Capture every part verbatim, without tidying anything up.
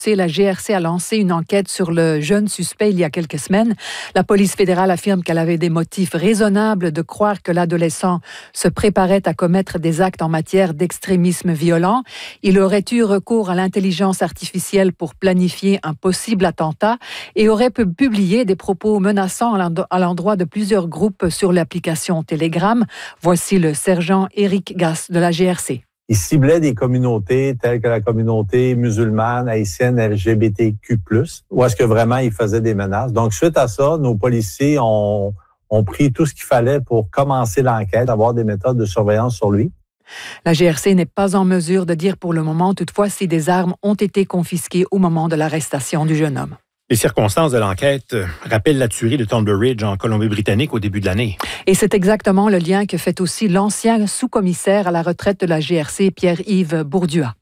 La G R C a lancé une enquête sur le jeune suspect il y a quelques semaines. La police fédérale affirme qu'elle avait des motifs raisonnables de croire que l'adolescent se préparait à commettre des actes en matière d'extrémisme violent. Il aurait eu recours à l'intelligence artificielle pour planifier un possible attentat et aurait publié des propos menaçants à l'endroit de plusieurs groupes sur l'application Telegram. Voici le sergent Éric Gasse de la G R C. Il ciblait des communautés telles que la communauté musulmane, haïtienne, L G B T Q plus, où est-ce que vraiment il faisait des menaces. Donc, suite à ça, nos policiers ont, ont pris tout ce qu'il fallait pour commencer l'enquête, avoir des méthodes de surveillance sur lui. La G R C n'est pas en mesure de dire pour le moment, toutefois, si des armes ont été confisquées au moment de l'arrestation du jeune homme. Les circonstances de l'enquête rappellent la tuerie de Thunder Ridge en Colombie-Britannique au début de l'année. Et c'est exactement le lien que fait aussi l'ancien sous-commissaire à la retraite de la G R C, Pierre-Yves Bourdua.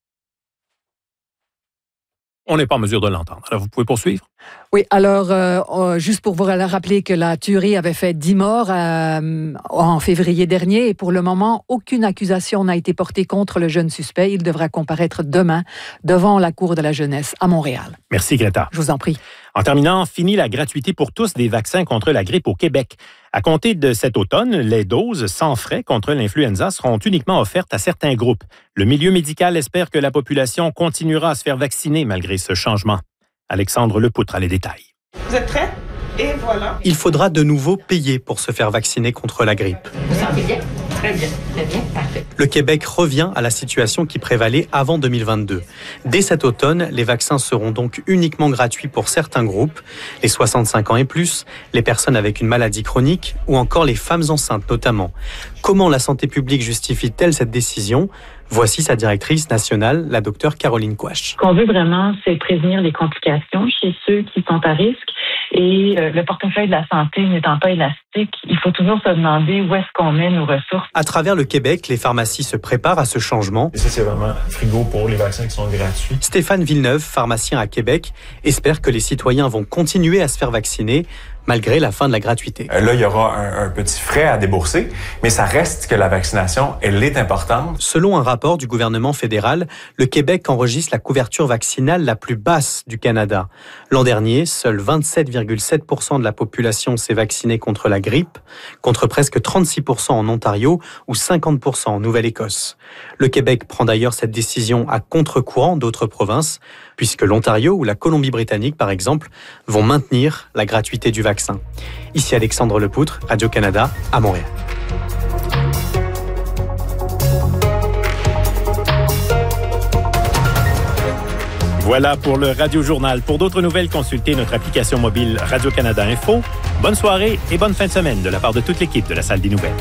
On n'est pas en mesure de l'entendre. Alors, vous pouvez poursuivre? Oui, alors, euh, juste pour vous rappeler que la tuerie avait fait dix morts euh, en février dernier et pour le moment, aucune accusation n'a été portée contre le jeune suspect. Il devra comparaître demain devant la Cour de la jeunesse à Montréal. Merci, Greta. Je vous en prie. En terminant, fini la gratuité pour tous des vaccins contre la grippe au Québec. À compter de cet automne, les doses sans frais contre l'influenza seront uniquement offertes à certains groupes. Le milieu médical espère que la population continuera à se faire vacciner malgré ce changement. Alexandre Lepoutre a les détails. Vous êtes prêts? Et voilà. Il faudra de nouveau payer pour se faire vacciner contre la grippe. Vous sentez bien? Très bien. Très bien. Parfait. Le Québec revient à la situation qui prévalait avant deux mille vingt-deux. Dès cet automne, les vaccins seront donc uniquement gratuits pour certains groupes, les soixante-cinq ans et plus, les personnes avec une maladie chronique ou encore les femmes enceintes notamment. Comment la santé publique justifie-t-elle cette décision? Voici sa directrice nationale, la docteure Caroline Quach. Ce qu'on veut vraiment, c'est prévenir les complications chez ceux qui sont à risque. Et euh, le portefeuille de la santé n'étant pas élastique, il faut toujours se demander où est-ce qu'on met nos ressources. À travers le Québec, les pharmacies se préparent à ce changement. Et ça, c'est vraiment frigo pour les vaccins qui sont gratuits. Stéphane Villeneuve, pharmacien à Québec, espère que les citoyens vont continuer à se faire vacciner malgré la fin de la gratuité. Là, il y aura un, un petit frais à débourser, mais ça reste que la vaccination, elle est importante. Selon un rapport du gouvernement fédéral, le Québec enregistre la couverture vaccinale la plus basse du Canada. L'an dernier, seuls vingt-sept virgule sept pour cent de la population s'est vaccinée contre la grippe, contre presque trente-six pour cent en Ontario ou cinquante pour cent en Nouvelle-Écosse. Le Québec prend d'ailleurs cette décision à contre-courant d'autres provinces, puisque l'Ontario ou la Colombie-Britannique, par exemple, vont maintenir la gratuité du vaccin. Ici Alexandre Lepoutre, Radio-Canada, à Montréal. Voilà pour le Radio-Journal. Pour d'autres nouvelles, consultez notre application mobile Radio-Canada Info. Bonne soirée et bonne fin de semaine de la part de toute l'équipe de la Salle des Nouvelles.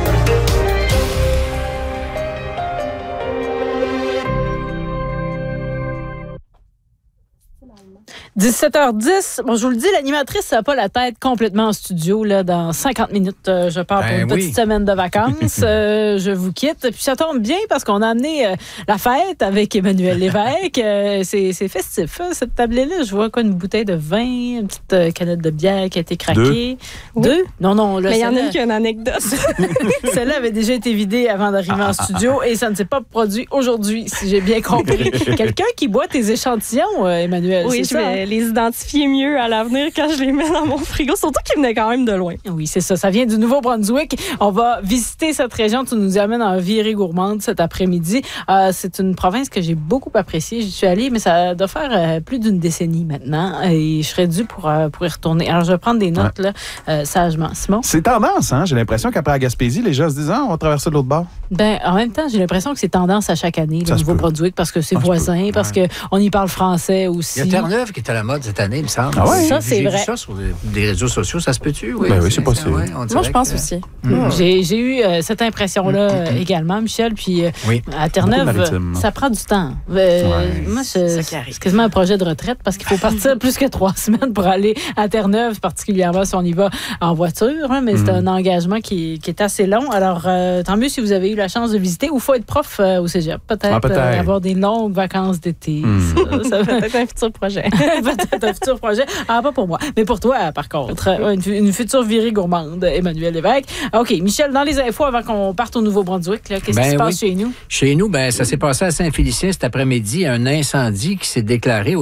dix-sept heures dix. Bon, je vous le dis, l'animatrice n'a pas la tête complètement en studio. Là, dans cinquante minutes, euh, je pars ben pour une oui. petite semaine de vacances. euh, je vous quitte. Puis ça tombe bien parce qu'on a amené euh, la fête avec Emmanuel Lévesque. Euh, c'est, c'est festif, hein, cette tablée-là. Je vois quoi, une bouteille de vin, une petite euh, canette de bière qui a été craquée. Deux? Deux? Oui. Non, non. Là, mais il y en a une qui a une anecdote. Celle-là avait déjà été vidée avant d'arriver ah, en studio ah, et ça ne s'est pas produit aujourd'hui, si j'ai bien compris. Quelqu'un qui boit tes échantillons, euh, Emmanuel, oui, c'est je ça? vais les identifier mieux à l'avenir quand je les mets dans mon frigo, surtout qu'ils venaient quand même de loin. Oui, c'est ça. Ça vient du Nouveau-Brunswick. On va visiter cette région. Tu nous amènes en virée gourmande cet après-midi. Euh, c'est une province que j'ai beaucoup appréciée. J'y suis allée, mais ça doit faire euh, plus d'une décennie maintenant. Et je serais due pour, euh, pour y retourner. Alors, je vais prendre des notes ouais. là, euh, sagement. Simon? C'est tendance, hein? J'ai l'impression qu'après la Gaspésie, les gens se disent ah, on va traverser de l'autre bord. Ben, en même temps, j'ai l'impression que c'est tendance à chaque année, le Nouveau-Brunswick, parce que c'est ah, voisin, parce ouais. qu'on y parle français aussi. Il y a Terre-Neuve qui est à la mode cette année, il me semble. Ah ouais? Ça, c'est j'ai vrai. Vu ça sur des réseaux sociaux, ça se peut-tu? Oui, ben oui, c'est possible. Ouais, moi, je pense que... aussi. Mmh. J'ai, j'ai eu euh, cette impression-là mmh. également, Michel. Puis euh, oui. à Terre-Neuve, ça prend du temps. Euh, ouais. Moi, je, c'est quasiment un projet de retraite parce qu'il faut partir plus que trois semaines pour aller à Terre-Neuve, particulièrement si on y va en voiture. Hein, mais mmh. c'est un engagement qui, qui est assez long. Alors, euh, tant mieux si vous avez eu la chance de visiter ou il faut être prof euh, au cégep. Peut-être, ah, peut-être. Euh, avoir des longues vacances d'été. Mmh. Ça, ça va être un futur projet. Peut-être un futur projet. Ah, pas pour moi. Mais pour toi, par contre. Une, une future virée gourmande, Emmanuel Lévesque. OK, Michel, dans les infos, avant qu'on parte au Nouveau-Brunswick, là, qu'est-ce ben qui se passe oui. chez nous? Chez nous, ben, ça s'est passé à Saint-Félicien cet après-midi. Un incendie qui s'est déclaré au